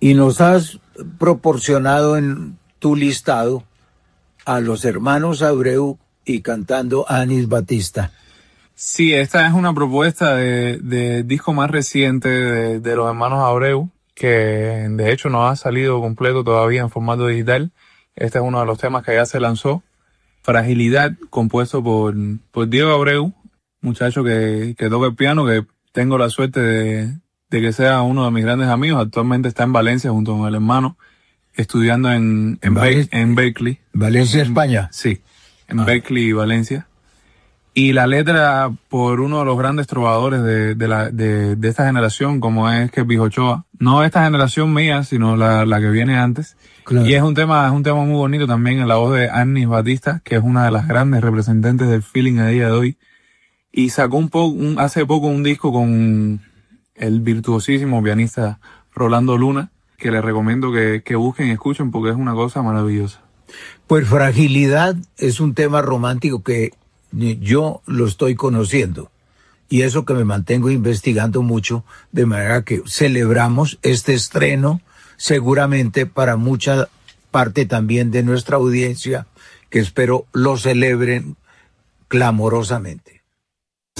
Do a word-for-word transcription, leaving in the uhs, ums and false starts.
Y nos has proporcionado en tu listado a los hermanos Abreu y cantando Anis Batista. Sí, esta es una propuesta de, de disco más reciente de, de los hermanos Abreu, que de hecho no ha salido completo todavía en formato digital. Este es uno de los temas que ya se lanzó. Fragilidad, compuesto por, por Diego Abreu, muchacho que, que toca el piano, que tengo la suerte de, de que sea uno de mis grandes amigos. Actualmente está en Valencia junto con el hermano, estudiando en, en, Val- en Berkeley. ¿Valencia, España? Sí, en ah. Berkeley y Valencia. Y la letra por uno de los grandes trovadores de, de, la, de, de esta generación, como es Kelvis Ochoa. No esta generación mía, sino la, la que viene antes. Claro. Y es un tema, es un tema muy bonito también en la voz de Anis Batista, que es una de las grandes representantes del feeling a día de hoy. Y sacó un poco, un, hace poco un disco con el virtuosísimo pianista Rolando Luna, que les recomiendo que, que busquen y escuchen porque es una cosa maravillosa. Pues Fragilidad es un tema romántico que yo lo estoy conociendo. Y eso que me mantengo investigando mucho, de manera que celebramos este estreno, seguramente para mucha parte también de nuestra audiencia, que espero lo celebren clamorosamente.